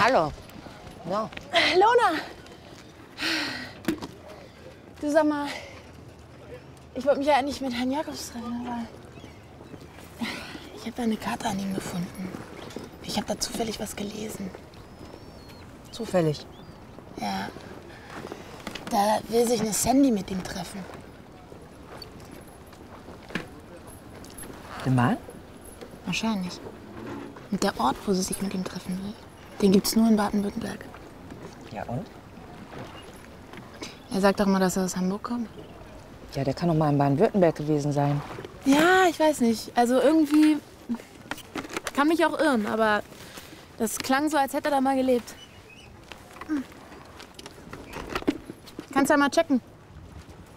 Hallo. Ja. Lona! Du, sag mal, ich wollte mich ja eigentlich mit Herrn Jakobs treffen, aber ich habe da eine Karte an ihm gefunden. Ich habe da zufällig was gelesen. Zufällig. Ja. Da will sich eine Sandy mit ihm treffen. Mal? Wahrscheinlich. Und der Ort, wo sie sich mit ihm treffen will, den gibt's nur in Baden-Württemberg. Ja, und? Er sagt doch mal, dass er aus Hamburg kommt. Ja, der kann doch mal in Baden-Württemberg gewesen sein. Ja, ich weiß nicht. Also irgendwie kann mich auch irren, aber das klang so, als hätte er da mal gelebt. Kannst ja mal checken.